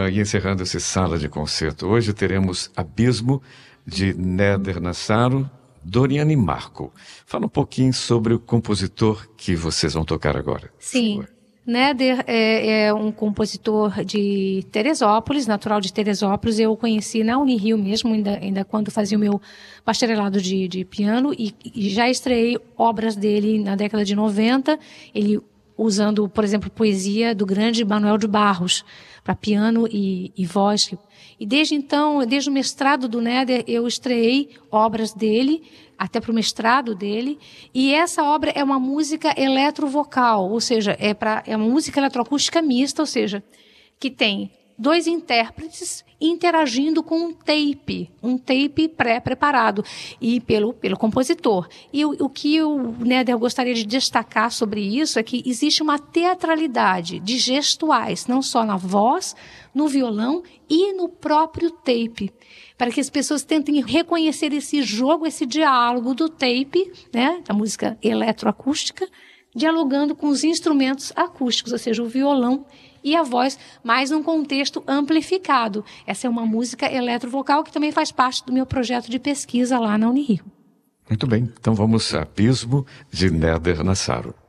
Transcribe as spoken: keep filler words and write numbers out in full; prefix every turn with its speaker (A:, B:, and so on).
A: Uh, e encerrando essa sala de concerto, hoje teremos Abismo, de Néder Nassaro, Doriane Marco. Fala um pouquinho sobre o compositor que vocês vão tocar agora.
B: Sim, Néder é, é um compositor de Teresópolis, natural de Teresópolis. Eu o conheci na Unirio mesmo, ainda, ainda quando fazia o meu bacharelado de, de piano, e, e já estreiei obras dele na década de noventa, ele usando, por exemplo, poesia do grande Manuel de Barros, para piano e, e voz. E desde então, desde o mestrado do Néder, eu estreiei obras dele, até para o mestrado dele, e essa obra é uma música eletrovocal, ou seja, é, pra, é uma música eletroacústica mista, ou seja, que tem dois intérpretes interagindo com um tape, um tape pré-preparado e pelo, pelo compositor. E o, o que o Néder gostaria de destacar sobre isso é que existe uma teatralidade de gestuais, não só na voz, no violão e no próprio tape, para que as pessoas tentem reconhecer esse jogo, esse diálogo do tape, né, da música eletroacústica, dialogando com os instrumentos acústicos, ou seja, o violão e a voz, mas num contexto amplificado. Essa é uma música eletrovocal que também faz parte do meu projeto de pesquisa lá na Unirio.
A: Muito bem, então vamos a Abismo, de Néder Nassaro.